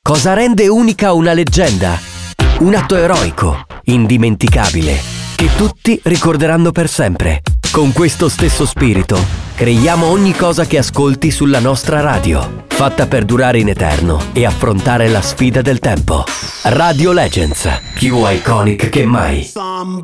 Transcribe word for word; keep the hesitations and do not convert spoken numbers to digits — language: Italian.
Cosa rende unica una leggenda? Un atto eroico, indimenticabile, che tutti ricorderanno per sempre. Con questo stesso spirito, creiamo ogni cosa che ascolti sulla nostra radio, fatta per durare in eterno e affrontare la sfida del tempo. Radio Legends, più iconic che mai.